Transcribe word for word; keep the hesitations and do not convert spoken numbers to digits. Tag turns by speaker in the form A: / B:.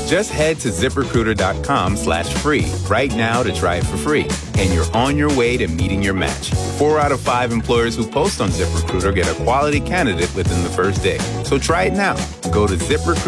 A: Just head to ZipRecruiter.com slash free right now to try it for free. And you're on your way to meeting your match. Four out of five employers who post on ZipRecruiter get a quality candidate within the first day. So try it now. Go to ZipRecruiter.